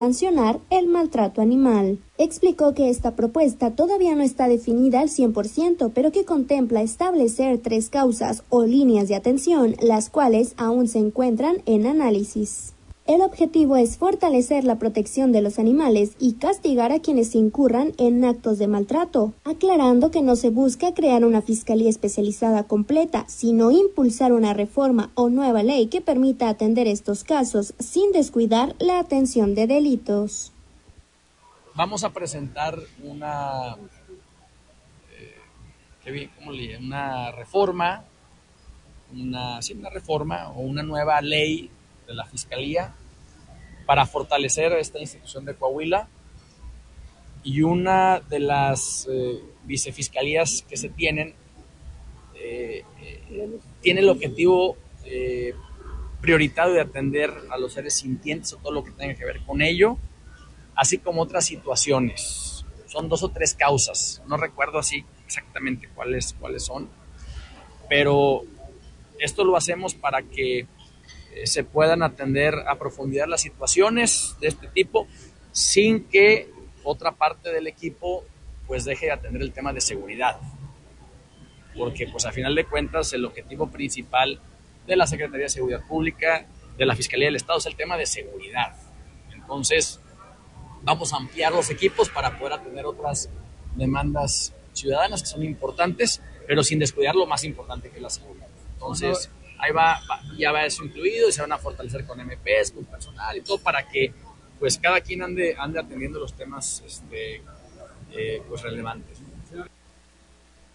sancionar el maltrato animal. Explicó que esta propuesta todavía no está definida al 100%, pero que contempla establecer 3 causas o líneas de atención, las cuales aún se encuentran en análisis. El objetivo es fortalecer la protección de los animales y castigar a quienes incurran en actos de maltrato, aclarando que no se busca crear una fiscalía especializada completa, sino impulsar una reforma o nueva ley que permita atender estos casos sin descuidar la atención de delitos. Vamos a presentar una reforma, una reforma o una nueva ley de la Fiscalía para fortalecer esta institución de Coahuila, y una de las vicefiscalías que se tiene el objetivo prioritario de atender a los seres sintientes o todo lo que tenga que ver con ello, así como otras situaciones. Son 2 o 3 causas, no recuerdo así exactamente cuáles son, pero esto lo hacemos para que se puedan atender a profundidad las situaciones de este tipo, sin que otra parte del equipo pues deje de atender el tema de seguridad, porque pues a final de cuentas el objetivo principal de la Secretaría de Seguridad Pública, de la Fiscalía del Estado, es el tema de seguridad. Entonces vamos a ampliar los equipos para poder atender otras demandas ciudadanas que son importantes, pero sin descuidar lo más importante, que es la seguridad. Entonces ahí ya va eso incluido, y se van a fortalecer con MPs, con personal y todo, para que pues cada quien ande atendiendo los temas pues relevantes.